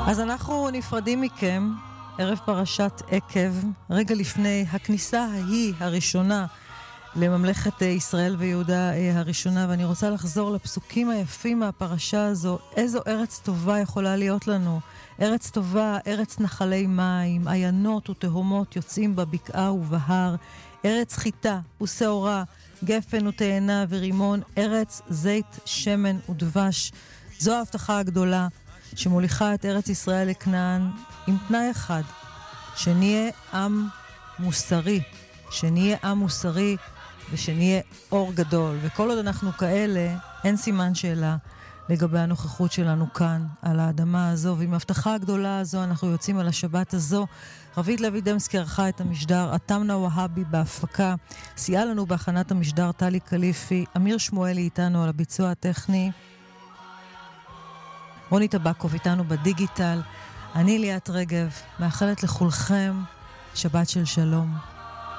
אז אנחנו נפרדים מכם ערב פרשת עקב, רגע לפני הכניסה ההיא הראשונה לממלכת ישראל ויהודה הראשונה, ואני רוצה לחזור לפסוקים היפים מהפרשה הזו. איזו ארץ טובה יכולה להיות לנו. ארץ טובה, ארץ נחלי מים, עיינות ותהומות יוצאים בבקעה ובהר, ארץ חיטה ושעורה, גפן ותאנה ורימון, ארץ זית, שמן ודבש. זו ההבטחה הגדולה שמוליכה את ארץ ישראל לכנען, עם תנאי אחד, שנהיה עם מוסרי, שנהיה עם מוסרי ושנהיה אור גדול. וכל עוד אנחנו כאלה, אין סימן שאלה לגבי הנוכחות שלנו כאן, על האדמה הזו. ועם ההבטחה הגדולה הזו אנחנו יוצאים על השבת הזו. רבית לוי דמסקי ערכה את המשדר, אתמנה והבי בהפקה, סייעה לנו בהכנת המשדר טלי קליפי, אמיר שמואלי איתנו על הביצוע הטכני, רוני טבקוב איתנו בדיגיטל. אני ליאת רגב, מאחלת לכולכם שבת של שלום.